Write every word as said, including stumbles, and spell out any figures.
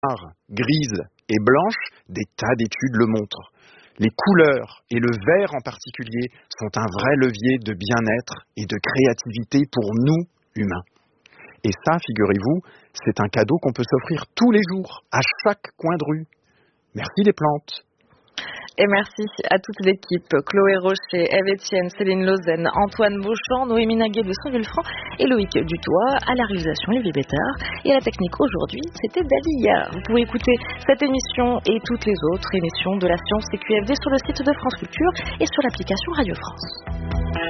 noire, grise et blanche, des tas d'études le montrent. Les couleurs, et le vert en particulier, sont un vrai levier de bien-être et de créativité pour nous, humains. Et ça, figurez-vous, c'est un cadeau qu'on peut s'offrir tous les jours, à chaque coin de rue. Merci les plantes. Et merci à toute l'équipe, Chloé Rocher, Ève Etienne, Céline Lausanne, Antoine Beauchamp, Noémie Naguet de Saint-Vulfranc et Loïc Dutoit. À la réalisation, Olivier Bétard. Et à la technique aujourd'hui, c'était Dalia. Vous pouvez écouter cette émission et toutes les autres émissions de la Science C Q F D sur le site de France Culture et sur l'application Radio France.